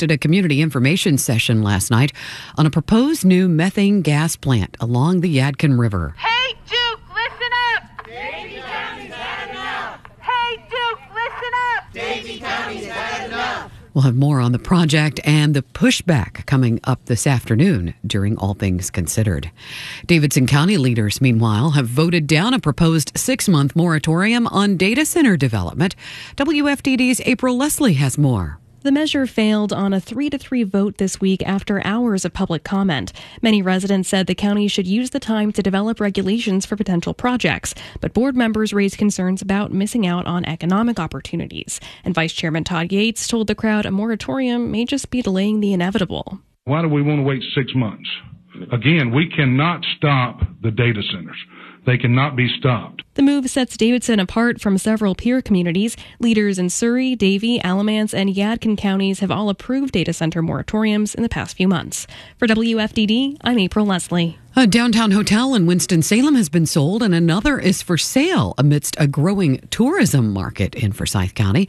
hosted a community information session last night on a proposed new methane gas plant along the Yadkin River. Hey, Duke, listen up! Davie County's had enough! Hey, Duke, listen up! Davie County's had enough! We'll have more on the project and the pushback coming up this afternoon during All Things Considered. Davidson County leaders, meanwhile, have voted down a proposed 6-month moratorium on data center development. WFDD's April Leslie has more. The measure failed on a 3-3 vote this week after hours of public comment. Many residents said the county should use the time to develop regulations for potential projects, but board members raised concerns about missing out on economic opportunities. And Vice Chairman Todd Yates told the crowd a moratorium may just be delaying the inevitable. Why do we want to wait 6 months? Again, we cannot stop the data centers. They cannot be stopped. The move sets Davidson apart from several peer communities. Leaders in Surry, Davie, Alamance, and Yadkin counties have all approved data center moratoriums in the past few months. For WFDD, I'm April Leslie. A downtown hotel in Winston-Salem has been sold and another is for sale amidst a growing tourism market in Forsyth County.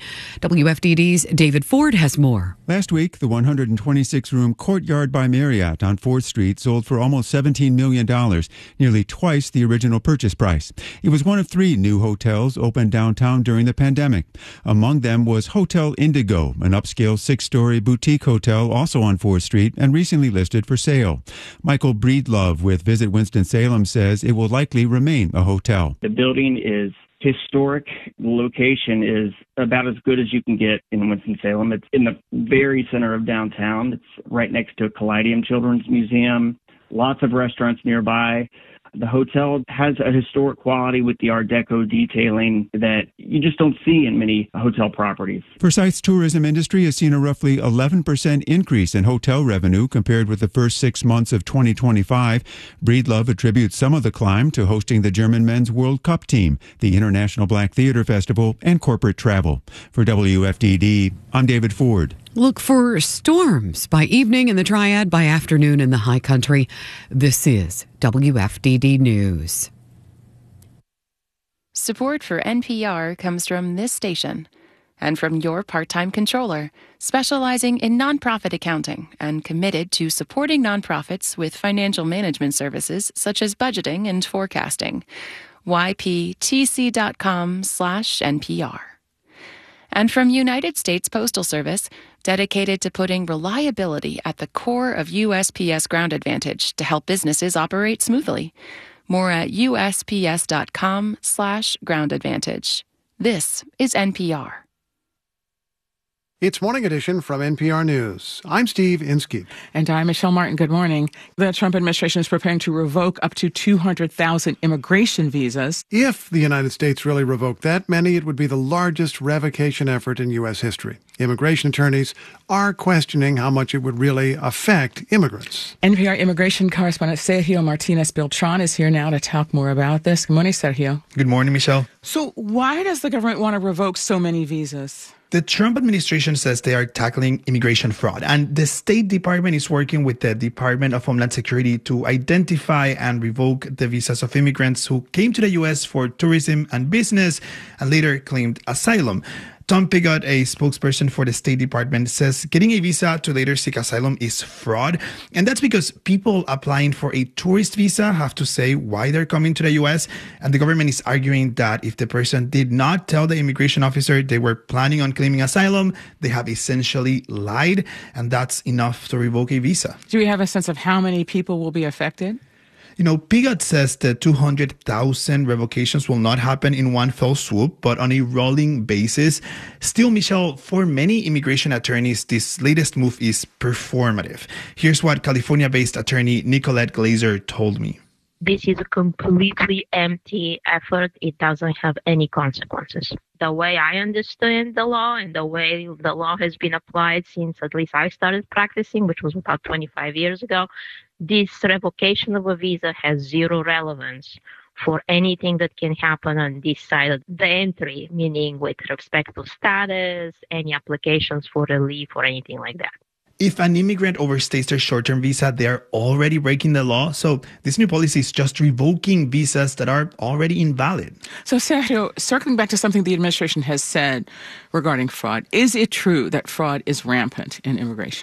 WFDD's David Ford has more. Last week, the 126-room Courtyard by Marriott on 4th Street sold for almost $17 million, nearly twice the original purchase price. It was one of 3 new hotels opened downtown during the pandemic. Among them was Hotel Indigo, an upscale 6-story boutique hotel also on 4th Street and recently listed for sale. Michael Breedlove with Visit Winston-Salem says it will likely remain a hotel. The building is historic. The location is about as good as you can get in Winston-Salem. It's in the very center of downtown. It's right next to a Callidium Children's Museum, lots of restaurants nearby. The hotel has a historic quality with the Art Deco detailing that you just don't see in many hotel properties. Forsyth's tourism industry has seen a roughly 11% increase in hotel revenue compared with the first 6 months of 2025. Breedlove attributes some of the climb to hosting the German Men's World Cup team, the International Black Theater Festival, and corporate travel. For WFDD, I'm David Ford. Look for storms by evening in the Triad, by afternoon in the High Country. This is WFDD News. Support for NPR comes from this station and from your part-time controller, specializing in nonprofit accounting and committed to supporting nonprofits with financial management services such as budgeting and forecasting. yptc.com/NPR. And from United States Postal Service, dedicated to putting reliability at the core of USPS Ground Advantage to help businesses operate smoothly. More at usps.com/Ground Advantage. This is NPR. It's Morning Edition from NPR News. I'm Steve Inskeep. And I'm Michelle Martin. Good morning. The Trump administration is preparing to revoke up to 200,000 immigration visas. If the United States really revoked that many, it would be the largest revocation effort in U.S. history. Immigration attorneys are questioning how much it would really affect immigrants. NPR immigration correspondent Sergio Martinez Beltran is here now to talk more about this. Good morning, Sergio. Good morning, Michelle. So why does the government want to revoke so many visas? The Trump administration says they are tackling immigration fraud, and the State Department is working with the Department of Homeland Security to identify and revoke the visas of immigrants who came to the U.S. for tourism and business and later claimed asylum. Tom Pigott, a spokesperson for the State Department, says getting a visa to later seek asylum is fraud. And that's because people applying for a tourist visa have to say why they're coming to the U.S. And the government is arguing that if the person did not tell the immigration officer they were planning on claiming asylum, they have essentially lied. And that's enough to revoke a visa. Do we have a sense of how many people will be affected? You know, Pigott says that 200,000 revocations will not happen in one fell swoop, but on a rolling basis. Still, Michelle, for many immigration attorneys, this latest move is performative. Here's what California-based attorney Nicolette Glazer told me. This is a completely empty effort. It doesn't have any consequences. The way I understand the law and the way the law has been applied since at least I started practicing, which was about 25 years ago, this revocation of a visa has zero relevance for anything that can happen on this side of the entry, meaning with respect to status, any applications for relief or anything like that. If an immigrant overstays their short-term visa, they are already breaking the law. So this new policy is just revoking visas that are already invalid. So, Sergio, circling back to something the administration has said regarding fraud, is it true that fraud is rampant in immigration?